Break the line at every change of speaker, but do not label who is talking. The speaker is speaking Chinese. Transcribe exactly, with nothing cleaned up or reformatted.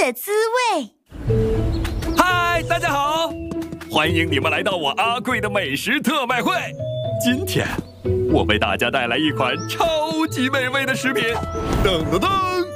的滋味。
嗨，大家好，欢迎你们来到我阿贵的美食特卖会。今天我为大家带来一款超级美味的食品，噔噔噔！